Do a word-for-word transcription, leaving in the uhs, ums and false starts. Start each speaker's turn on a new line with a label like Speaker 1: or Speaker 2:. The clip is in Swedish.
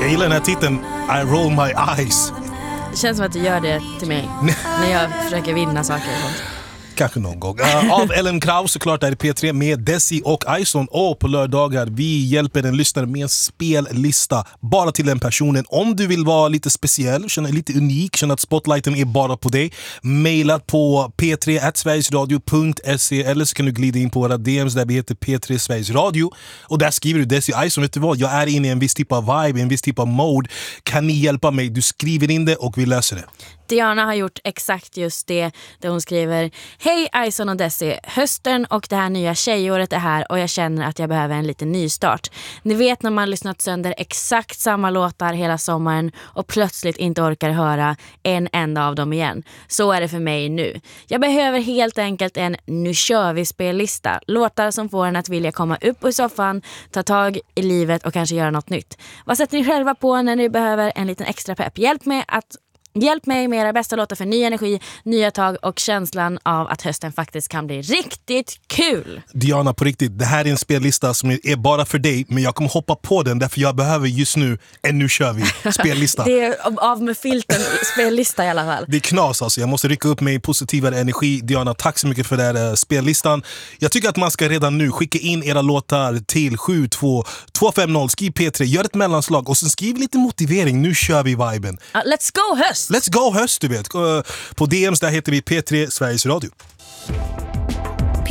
Speaker 1: Jag gillar den här titeln, I roll my eyes.
Speaker 2: Det känns som att du gör det till mig när jag försöker vinna saker och sånt.
Speaker 1: Kanske någon gång. Uh, av Ellen Kraus såklart där i P tre med Desi och Ison. Och på lördagar vi hjälper en lyssnare med en spellista bara till den personen. Om du vill vara lite speciell, känna lite unik, känna att spotlighten är bara på dig, maila på p tre at sverigesradio punkt se eller så kan du glida in på våra D Ms där vi heter P tre Sveriges Radio och där skriver du Desi Ison, vet du vad? Jag är inne i en viss typ av vibe, en viss typ av mode. Kan ni hjälpa mig? Du skriver in det och vi löser det.
Speaker 2: Diana har gjort exakt just det där hon skriver: Hej Ison och Desi, hösten och det här nya tjejåret är här och jag känner att jag behöver en liten nystart. Ni vet när man lyssnat sönder exakt samma låtar hela sommaren och plötsligt inte orkar höra en enda av dem igen. Så är det för mig nu. Jag behöver helt enkelt en nu kör vi spellista. Låtar som får en att vilja komma upp i soffan, ta tag i livet och kanske göra något nytt. Vad sätter ni själva på när ni behöver en liten extra pepp? Hjälp mig att Hjälp mig med era bästa låtar för ny energi, nya tag och känslan av att hösten faktiskt kan bli riktigt kul.
Speaker 1: Diana, på riktigt, det här är en spellista som är bara för dig, men jag kommer hoppa på den därför jag behöver just nu en nu kör vi spellista.
Speaker 2: Det är av med filten spellista i alla fall.
Speaker 1: Det är knas alltså, jag måste rycka upp mig i positivare energi. Diana, tack så mycket för den här spellistan. Jag tycker att man ska redan nu skicka in era låtar till sju två två fem noll, skriv P tre, gör ett mellanslag och sen skriv lite motivering, nu kör vi viben.
Speaker 2: Uh, let's go höst!
Speaker 1: Let's go höst, du vet. På D Ms där heter vi P tre Sveriges Radio.